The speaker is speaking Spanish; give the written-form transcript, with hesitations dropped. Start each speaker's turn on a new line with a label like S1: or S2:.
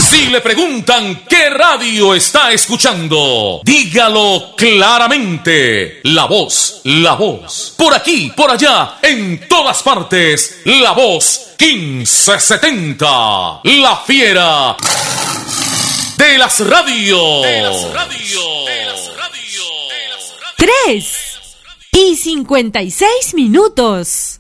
S1: Si le preguntan qué radio está escuchando, dígalo claramente. La Voz, La Voz. Por aquí, por allá, en todas partes. La Voz 1570. La fiera de las radios.
S2: 3:56.